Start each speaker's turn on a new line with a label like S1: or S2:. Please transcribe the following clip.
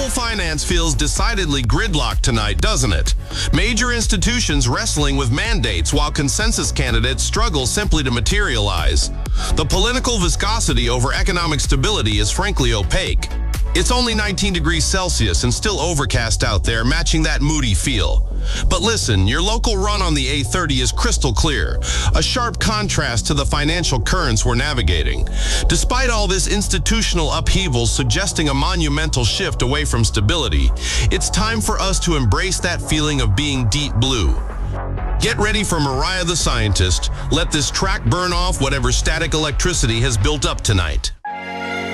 S1: finance feels decidedly gridlocked tonight, doesn't it? Major institutions wrestling with mandates while consensus candidates struggle simply to materialize. The political viscosity over economic stability is frankly opaque. It's only 19 degrees Celsius and still overcast out there, matching that moody feel. But listen, your local run on the A30 is crystal clear, a sharp contrast to the financial currents we're navigating. Despite all this institutional upheaval suggesting a monumental shift away from stability, it's time for us to embrace that feeling of being deep blue. Get ready for Mariah the Scientist. Let this track burn off whatever static electricity has built up tonight.